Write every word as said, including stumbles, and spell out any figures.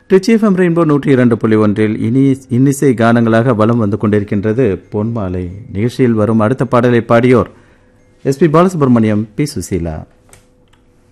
Trichy FM rainbow நூற்றி இரண்டு புள்ளி ஒன்றில் இனி இன்னிசை கானங்களாக வலம் வந்து கொண்டிருக்கின்றது பொன்மாலை நிகழ்ச்சியில் வரும் அடுத்த பாடலை பாடியோர் S B Balasubramaniam, B Susheela.